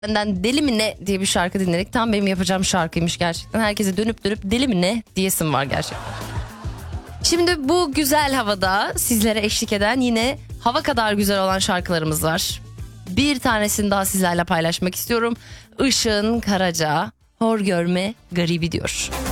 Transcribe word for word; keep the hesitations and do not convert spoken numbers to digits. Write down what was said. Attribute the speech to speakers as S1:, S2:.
S1: Benden Deli mi ne diye bir şarkı dinledik. Tam benim yapacağım şarkıymış gerçekten. Herkese dönüp dönüp deli mi ne diyesim var gerçekten. Şimdi bu güzel havada sizlere eşlik eden yine hava kadar güzel olan şarkılarımız var. Bir tanesini daha sizlerle paylaşmak istiyorum. Işın Karaca, Hor Görme Garibi diyor.